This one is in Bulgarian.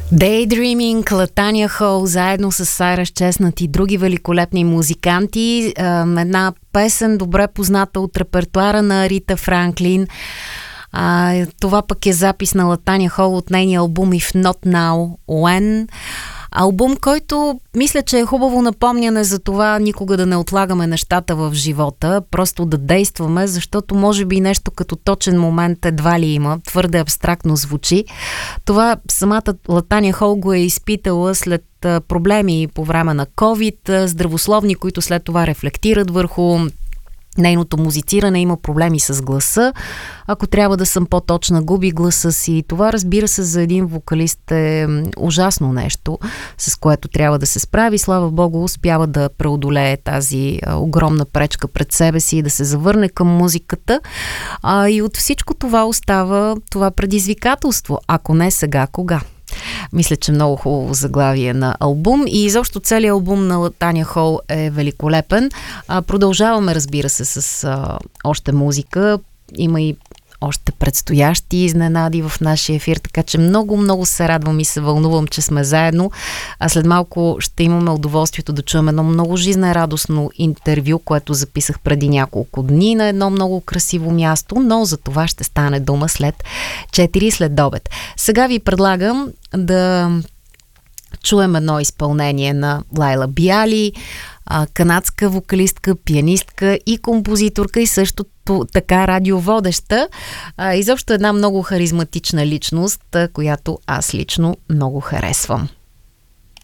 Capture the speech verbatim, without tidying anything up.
Daydreaming, Латания Хол, заедно с Сайрас Чеснат и други великолепни музиканти. Една песен, добре позната от репертуара на Рита Франклин. А, това пък е запис на Латания Хол от нейния албум If Not Now, When. Албум, който мисля, че е хубаво напомняне за това никога да не отлагаме нещата в живота, просто да действаме, защото може би нещо като точен момент едва ли има, твърде абстрактно звучи. Това самата Латания Хол го е изпитала след проблеми по време на COVID, здравословни, които след това рефлектират върху нейното музициране, има проблеми с гласа. Ако трябва да съм по-точна, губи гласа си. Това, разбира се, за един вокалист е ужасно нещо, с което трябва да се справи. Слава Богу, успява да преодолее тази а, огромна пречка пред себе си и да се завърне към музиката. А, и от всичко това остава това предизвикателство. Ако не сега, кога? Мисля, че много хубаво заглавие на албум и изобщо целият албум на Латания Хол е великолепен. А, продължаваме, разбира се, с а, още музика. Има и още предстоящи изненади в нашия ефир, така че много-много се радвам и се вълнувам, че сме заедно. А след малко ще имаме удоволствието да чуем едно много жизнерадостно интервю, което записах преди няколко дни на едно много красиво място, но за това ще стане дума след четири след обед. Сега ви предлагам да чуем едно изпълнение на Лайла Биали, канадска вокалистка, пианистка и композиторка и също така радиоводеща. Изобщо една много харизматична личност, която аз лично много харесвам.